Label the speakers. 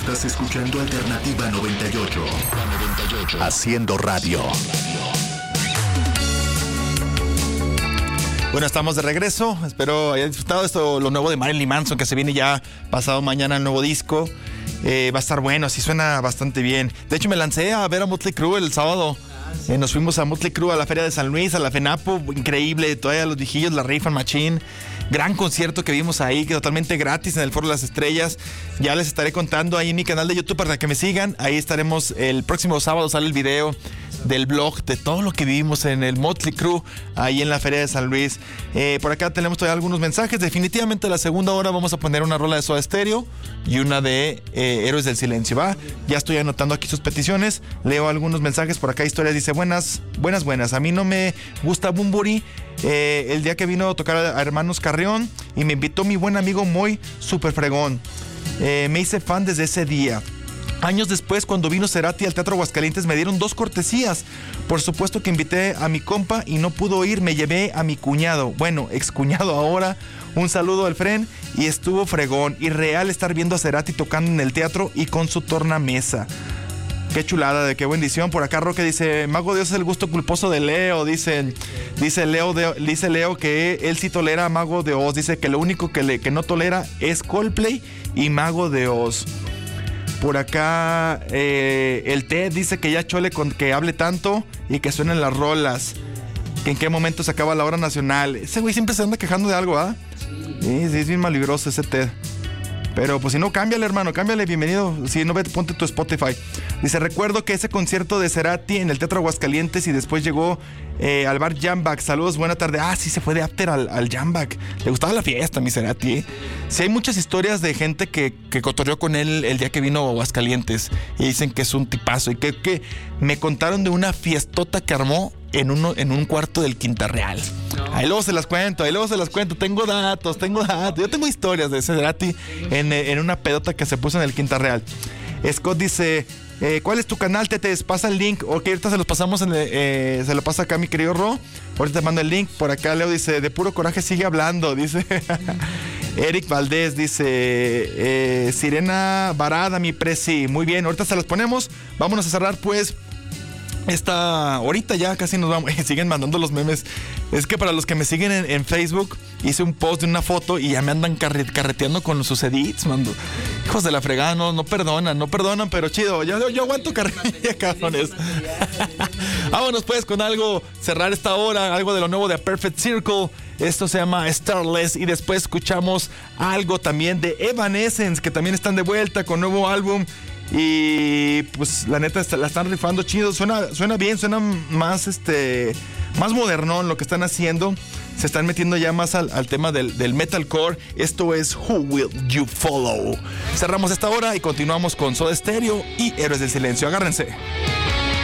Speaker 1: Estás escuchando Alternativa 98. Haciendo radio.
Speaker 2: Bueno, estamos de regreso. Espero hayan disfrutado esto, lo nuevo de Marilyn Manson, que se viene ya pasado mañana el nuevo disco. Va a estar bueno, sí suena bastante bien. De hecho, me lancé a ver a Motley Crue el sábado. Nos fuimos a Motley Crue, a la Feria de San Luis, a la FENAPO. Increíble, todavía los viejillos la rifan machín. Gran concierto que vimos ahí, que totalmente gratis en el Foro de las Estrellas. Ya les estaré contando ahí en mi canal de YouTube para que me sigan. Ahí estaremos el próximo sábado, sale el video del blog de todo lo que vivimos en el Motley Crue ahí en la Feria de San Luis. Por acá tenemos todavía algunos mensajes. Definitivamente la segunda hora vamos a poner una rola de Soda Stereo y una de Héroes del Silencio, ¿va? Ya estoy anotando aquí sus peticiones. Leo algunos mensajes por acá. Historias dice: buenas. A mí no me gusta Bunbury. El día que vino a tocar a Hermanos Carrión y me invitó mi buen amigo Moy, super fregón. Me hice fan desde ese día. Años después, cuando vino Cerati al Teatro Aguascalientes, me dieron 2 cortesías. Por supuesto que invité a mi compa y no pudo ir. Me llevé a mi cuñado, bueno, excuñado ahora. Un saludo al Fren y estuvo fregón. Y real estar viendo a Cerati tocando en el teatro y con su tornamesa. Qué chulada, de qué bendición. Por acá Roque dice: Mago Dios es el gusto culposo de Leo. Dice Leo que él sí tolera a Mago de Oz. Dice que lo único que no tolera es Coldplay y Mago de Oz. Por acá el Ted dice que ya chole con que hable tanto y que suenen las rolas. Que en qué momento se acaba la hora nacional. Ese güey siempre se anda quejando de algo, ¿ah? Sí, es bien malibroso ese Ted. Pero pues si no, cámbiale, hermano, cámbiale, bienvenido. Si no, vete, ponte tu Spotify. Dice: recuerdo que ese concierto de Cerati en el Teatro Aguascalientes y después llegó al bar Jamback. Saludos, buena tarde. Ah, sí, se fue de after al Jamback. Le gustaba la fiesta, mi Cerati, ¿eh? Sí, hay muchas historias de gente que cotorreó con él el día que vino a Aguascalientes y dicen que es un tipazo. Y que me contaron de una fiestota que armó en un cuarto del Quinta Real. No. Ahí luego se las cuento. Tengo datos. Yo tengo historias de Cerati en una pedota que se puso en el Quinta Real. Scott dice: ¿cuál es tu canal, Tetes? Pasa el link. Ok, ahorita se los pasamos se lo pasa acá mi querido Ro. Ahorita te mando el link. Por acá Leo dice: de puro coraje sigue hablando. Dice Eric Valdés dice: Sirena Varada, mi presi. Muy bien, ahorita se las ponemos. Vámonos a cerrar pues ahorita ya casi nos vamos. Siguen mandando los memes. Es que para los que me siguen en Facebook, hice un post de una foto y ya me andan carreteando con sus edits, mando. Hijos de la fregada, no perdonan, pero chido. Yo aguanto carrilla, cabrones. Vámonos pues con algo, cerrar esta hora, algo de lo nuevo de A Perfect Circle. Esto se llama Starless y después escuchamos algo también de Evanescence, que también están de vuelta con nuevo álbum. Y pues la neta la están rifando chido. Suena bien, suena más modernón lo que están haciendo. Se están metiendo ya más al tema del metalcore. Esto es Who Will You Follow. Cerramos esta hora y continuamos con Soda Stereo y Héroes del Silencio. Agárrense.